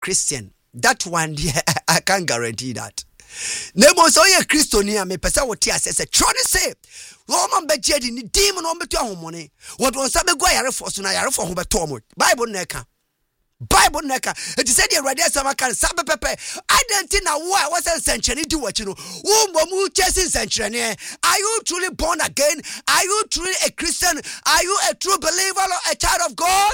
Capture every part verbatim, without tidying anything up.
Christian, that one I can't guarantee that. Nemo so ye Christonia me pesa wo tia se se tro ne se Roman bejedi ni demon on beto ahomone what won sabe go yare for so na yare for ho beto mo Bible na ka Bible na ka it said the radio sama kan sabe pepe identity na wo was century di wachi no wo mbo mu chasing century. Are you truly born again? Are you truly a Christian? Are you a true believer or a child of God?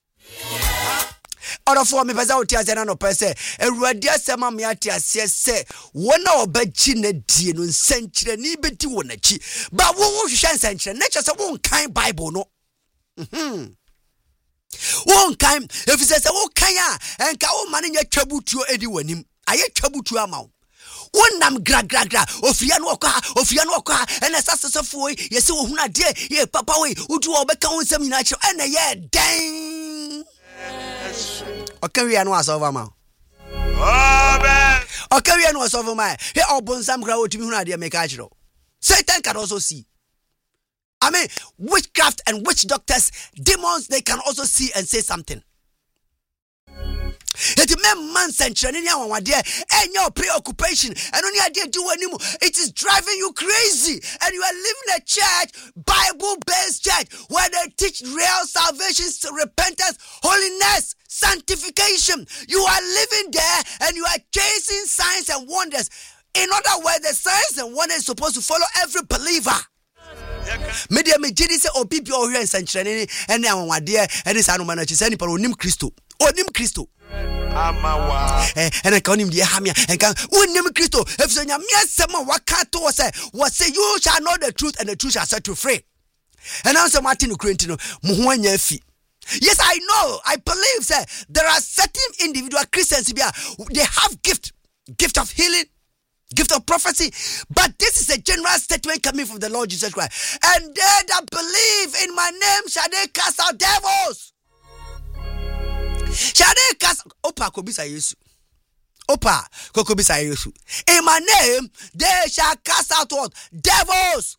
Order for me pesa otia se na no pese ewurade asema me atia se se wona obachi na die no nsankyere ni beti wonachi ba wo wo hwehwe nsankyere na che se wo nkan Bible no mhm wo nkan efise se wo kan a enka wo mane nya twabutuo edi wanim aye twabutuo ama wo wonam gra gra gra ofia no okwa ofia no okwa ena sasesefo yesi wo huna de ye papa we udu obeka wonsam nyina kire ena ye den okay we no asova ma amen okay we no asova ma he obonsam gra otumi huna de make kire Satan can also see. I mean, witchcraft and witch doctors, demons, they can also see and say something. It preoccupation and only idea do anymore. It is driving you crazy, and you are living a church, Bible-based church, where they teach real salvation, repentance, holiness, sanctification. You are living there, and you are chasing signs and wonders. In other words, the signs and wonders is supposed to follow every believer. Media me jidi se obi bi ohwe nsankyerene ene anwade ene sa no ma na chi se nipa onim Kristo onim Kristo amawa eh ene ka onim de hamia enka onim Kristo efso nya me asem waka to say what say you shall know the truth and the truth shall set you free. And also Martin Corintino mo ho anya afi. Yes, I know, I believe say there are certain individual Christians bia they have gift gift of healing, gift of prophecy, but this is a general statement coming from the Lord Jesus Christ. And they that believe in my name shall they cast out devils. Shall they cast Opa Kobisa Yesu. Opa Kokobisa Yesu. In my name they shall cast out what? Devils.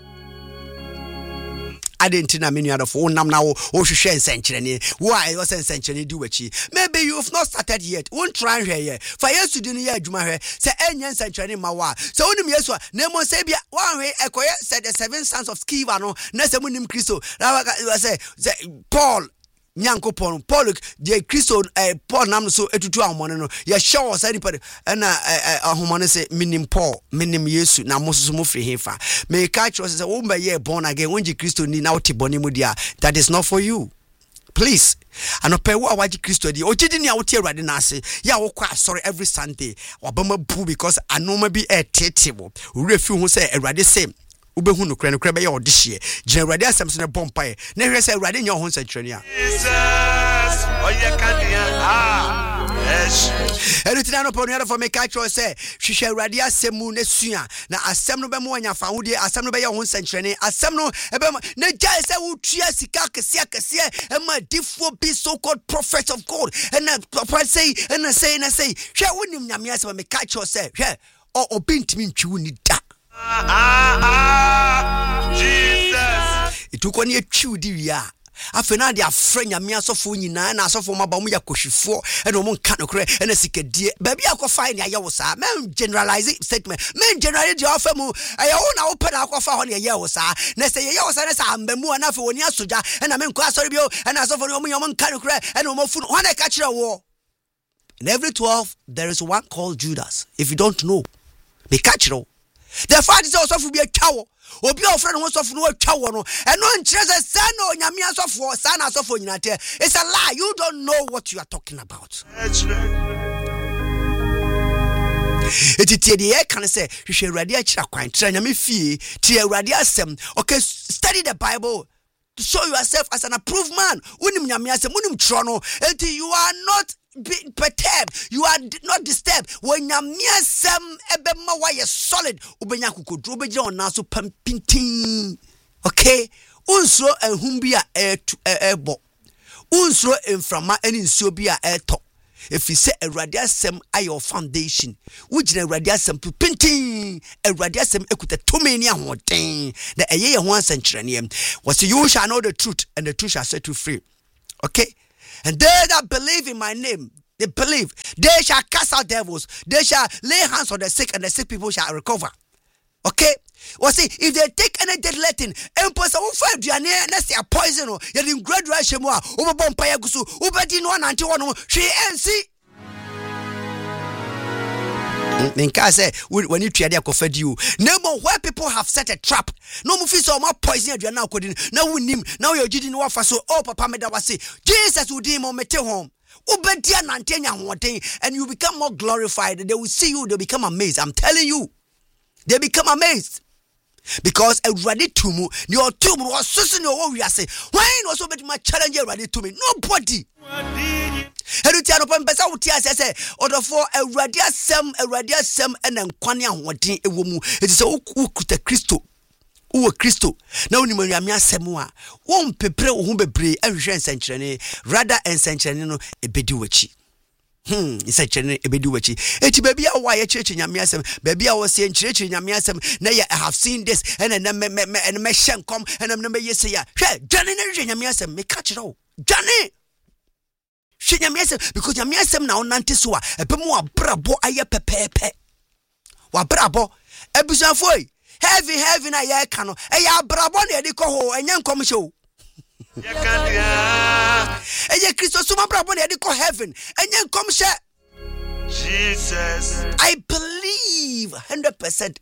I didn't know many other phone now or share century. Why was a century do what maybe you have not started yet. Won't try here. For years to do year Juma say any century mawa. So only yes one Nemo Sabia one way Equia said the seven sons of Skivano, Nesamunim Christo. Now I say Paul Nyanko Paul Paul the Christo Paul Nam so etutu amon no ye show us anybody and a woman say minim Paul minim Yesu na moso mo free hefa me catch us say won be ye born again when je Christo ni na wote boni mu dia that is not for you. Please, anope wo awaji Christo di ogidi ni awote awade na ase ya wo kwa sorry every Sunday wabama bu because anoma bi e tetebo wure fi hu say awade say ubehu no kra no kra be ye odihye gina awade asem so ne bompae na hwe say awade nya ho nsatrani a Jesus oye kadia ah yes everything no pon here for me catch you say hwehwe awade asem mu na sua na asem no be mo anya fa hode asem no be ye ho nsatrani asem no e be na jai say wo tua sika kese kese e ma difo be so called prophets of God and papa say and say and say hwe wonim nyame asem me catch you say hwe o obintimi ntwi ni da ah ah Jesus itukọ ne atwi di wi a afena de afra nyame asofo nyina na asofo maba mu yakohwifo ene mo nka no kre ene sikadie ba bia akofa ne aye wo sa men generalize statement men generally de ofa mu aye wo na wo peda akofa ho ne aye wo sa na se ye wo sa na sa ambamu na fa woni asoja ena men kwa asori bio ena asofo ne mo nyom nka no kre ene mo fu ho na ka kire wo. In every twelve there is one called Judas. If you don't know, be catch it. The fact is also to be a cow. Obi ofre no so no atwa no eno nkyere se se na onyame asofo sa na asofo nyinate. It's a lie. You don't know what you are talking about. Etitie de e kan se hwehwe awurade akira kwan tra nyame fie tie awurade asem. Okay, study the Bible to show yourself as an approved man. Unim nyame asem unim tro no until you are not be perturbed, you are not disturbed when your mere sem ebema wa ye solid ubenya kukodro begira ona so pampintin. Okay, unsro ehumbi a ebo unsro emframa eni nsuo bi a eto if you say awurade asem ayo foundation wugina awurade asem pintin awurade asem ekuta tomeni ahoden na eye ye ho ansankyerene was you shall know the truth and the truth shall set you free. Okay, and they that believe in my name, They believe. They shall cast out devils. They shall lay hands on the sick, and the sick people shall recover. Okay? Well, see, if they take any deadly thing, impose a five diane, let's say a poison, or you didn't graduate more, over Bompaya Gusu, over Dino ninety one, she and see. Ninka say when you try to fed you. No more where people have set a trap. No more fish or more poison you are now coding. Now we him. Now you're didn't offer so oh Papa Meda was say Jesus would him on mete home. Ubedia nantenya one thing and you become more glorified. They will see you, they become amazed. I'm telling you. They become amazed. Because a ready to move, your tomb was sussing your own. Say, why was so much challenge ready to me? Nobody. Heru ti anopam pesa wuti asese odofo awurade asem awurade asem ena nkwane ahoden ewo mu eti se ukuta Kristo uwe Kristo na oni manuame asem a wo mpepre wo ho bebre ahwehwe nsenkyerene rather ensenkyerene no ebedi wachi hmm nsenkyerene ebedi wachi eti baby a wa ye kyerekye nyame asem baby a wo se nkyerekye nyame asem na ye I have seen this ena na me me me me hyenkom ena na me yese ya hwe dwane na hwe nyame asem me ka kyerɛ wo dwane she nyamiasem because nyamiasem na onante so a ebemu abrabo aye pepepe wa brabo ebusanfo heavy heavy na ye ka no e ya abrabo na ye de ko ho enye nkom hye o ye kan dia eye Kristo so abrabo na ye de ko heaven enye nkom hye Jesus. I believe one hundred percent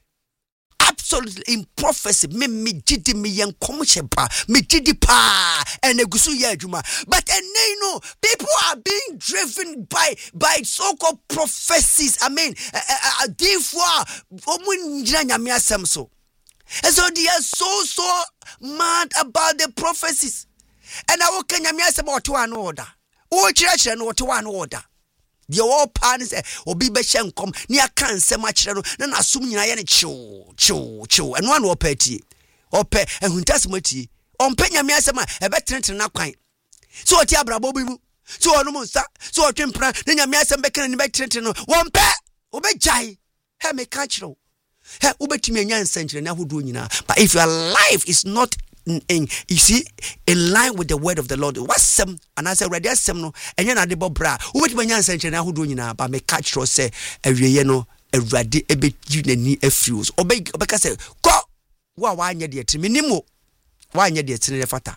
absolutely in prophecy. Me me jidi me yen komsheba me jidi pa and egusu ye adwuma. But and you know people are being driven by by so-called prophecies. I mean, therefore, omu njina nyame asem so. And so they are so so mad about the prophecies. And I will can nyame asem oto an order. O chire no oto an order. The all partners obi be hyenkom ne aka nsem a kire no na nasum nyina ye ne chiw chiw chiw eno an opati ope ehuntasematie ompe nyame asem a ebetenetene na kwan so oti abrabo bi mu so onu mu nsa so otwempra ne nyame asem be kan ne betenetene no wompe obejai he me ka kire he obetimi anya nsankire na hodo nyina. But if your life is not In, in, you see, in line with the word of the Lord, what's some and I said, ready as some no, and you're not the bobra. What my young century now who do you now, but me catch or say, a reano, a ready, a bit you need a fuse. Or beg, because I say, go, why, you dear to minimo, why, you dear to the fata.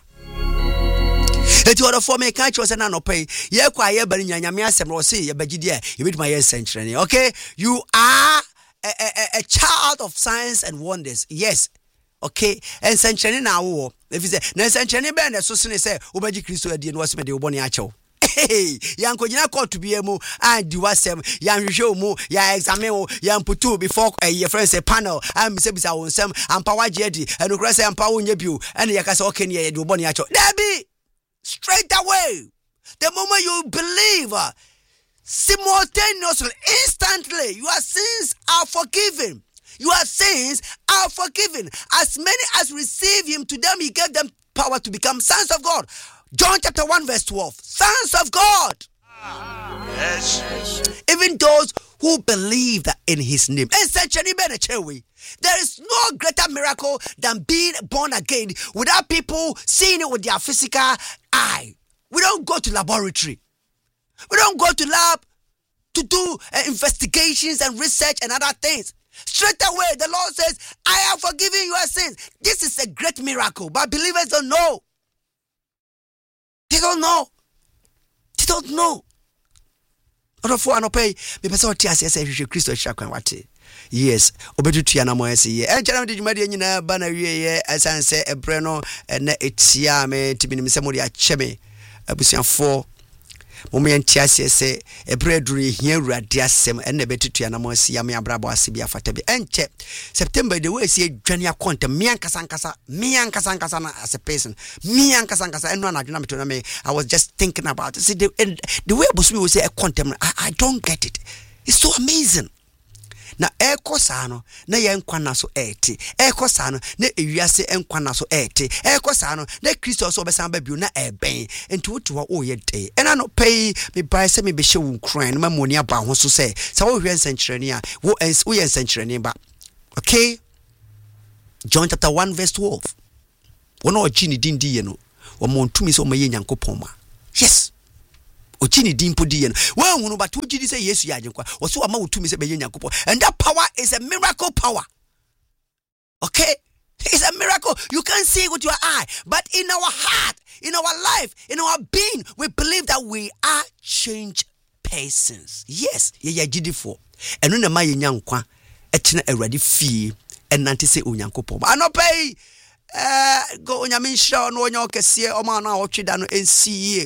It was a form of catch was an pay. Ye quiet, but in Yamia Sam or say, a bagidia, you read my young century. Okay, you are a, a, a child of science and wonders. Yes. Okay, and century now. If you say, na century ben, so soon say, Obaji Christo at the end was made the Oboni Acho. Hey, young Kojina called to be a mo, and do was some young show mo, ya examine, young putu before a your friends a panel, and Miss our some, and Power Jetty, and Ugrasa and Power Nebu, and Yakas Oken, ya do Boni Acho. Debbie, straight away, the moment you believe, simultaneously, instantly, your sins are forgiven. Your sins are forgiven. As many as receive him, to them he gave them power to become sons of God. John chapter one verse twelve. Sons of God. Yes. Even those who believe that in his name. There is no greater miracle than being born again without people seeing it with their physical eye. We don't go to laboratory. We don't go to lab to do uh, investigations and research and other things. Straight away, the Lord says, I have forgiven your sins. This is a great miracle, but believers don't know. They don't know. They don't know. Yes, obetutu ya na mo ese ye. Encha na dijuma de nyina ba na wie ye asanse ebre no ene etia me tibini misemo de acheme abusiafo Mom yantiase se ebre duru hia urade asem ene betutu ya na mo ase ya me abrabo ase bia fata bi enche September the way se dwane akonta me ankasa ankasa me ankasa ankasa na as a person me ankasa ankasa eno na adwena meto na me I was just thinking about it. See the, the way boss me will say a quantum I, I don't get it. It's so amazing. Na eko sano na ye nkwana so ete eko sano na ewiase nkwana so ete eko sano na Kristo so obesan ba biu na eben enti wotu wo ye de ena no pay me bai se me be hye wo nkran ma moni aba ho so se sa wo hwe nsankyerene a wo wo ye nsankyerene ba. Okay, John chapter one verse twelve. Wono ochi ni dindi ye no wo montumi so maye nyankopon ma. Yes, ochini dimpo di yen wa hunu but ugidi say yesu ya ajenkwa wo so ama wotumi say be nyankopon and that power is a miracle power. Okay, it's a miracle. You can't see it with your eye, but in our heart, in our life, in our being, we believe that we are changed persons. Yes, ye ye gidi for eno na ma ye nyankwa etena awrade fie enante se onyankopon anopay eh go onyame nhira no onya okese oma na otweda no ensiye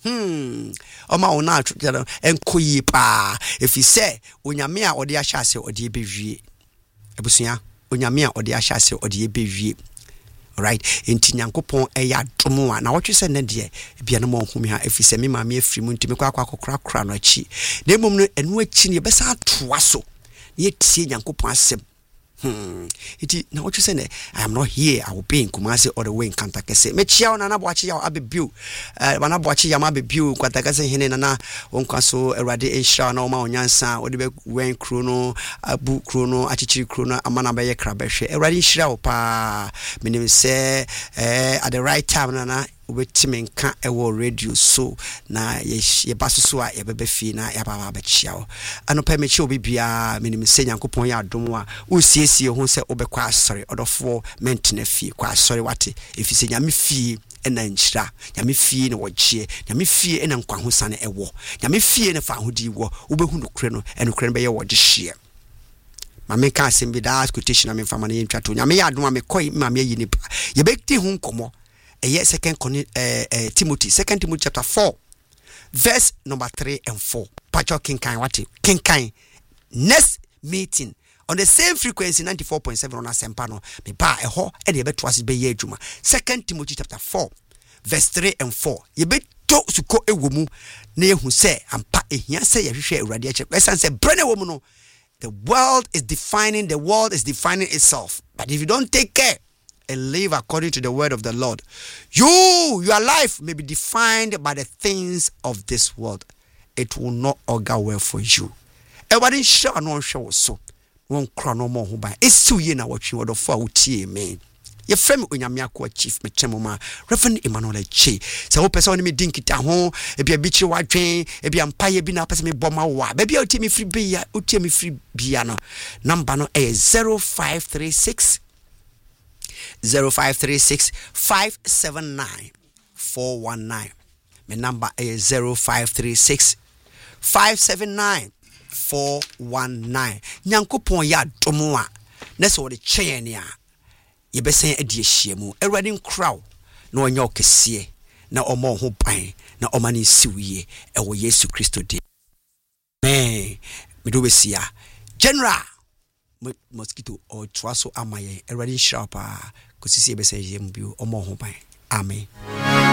hmm oma ona atweda no enkoyi pa if you say onyame a ode ahya ase ode ebewie ebusua onyame a ode ahya ase ode ebewie. Right, enti nyankopon eya domo a na wotwe se ne de bia no mo humi ha efise me maame afiri mu ntimi kwa kwa kokra kra no achi na emom no enu achi ne besa atoa so ye tie nyankopon asem. Hmm. Iti na wotwe se ne I am not here, I will be in Kumasi or the way in Kantakese. Me chia na na boachi ya abebiu. Eh wana boachi ya mabebiu Kantakese hene na na wonkwaso erade ehira na oma onyansa odi be wen krono abu krono achichiri krono amana be ye krabehwe. Erade hira wo pa menim se eh at the right time na na wetime nka ewo radio so na ye basoso a ye bebe fi na ya baba ba chia wo anopa me chia obi bia menim se nyankopon ya adom a usiesie ho se obekwa asori odofo mentena fi kwa asori wate efise nyame fi ena nchira nyame fie ne wogye nyame fie ena nkwa ho sane ewo nyame fie ne fa hodi wo obehu no kure no eno kure no be ye wogye hye mame ka asembi da quotation na me fama na yentwa to nyame ya adom a me koi mame yi nipa ye bekti hu nkomo eye second uh, uh, Timothy second Timothy chapter four verse number three and four pacho kinkan wate kinkan next meeting on the same frequency ninety-four point seven on asempa no me ba eho e de beto ase be ye adwuma. Second Timothy chapter four verse three and four ye beto suko ewomu na ehu se ampa ehia se ye hwehwe awurade ache esan se brene womu no the world is defining the world is defining itself, but if you don't take care and live according to the word of the Lord, you your life may be defined by the things of this world. It will not augur well for you. Everybody sure no show so one chrono more who by it's so ye na watching what of four tea me. Your friend Unyamiako chief Mechemoma, Reverend Emmanuel Che. So person me dink it at home, if you beach your white train, if you empire be na pass me bomber wa, baby I'll take me free beer, I'll take me free piano. Number no a zero five three six zero five three six five seven nine four one nine. My number is zero five three six five seven nine four one nine. Nyankopon ya domo a na so de chen ya ye besen adi ehia mu awurade nkraw na onye okese na omo ho ban na omani siwie ewo Yesu Kristo de me medo besia general mosquito or twaso amaye awurade nhyira pa kosisi ye besen ye mu bi omo ho ban amen.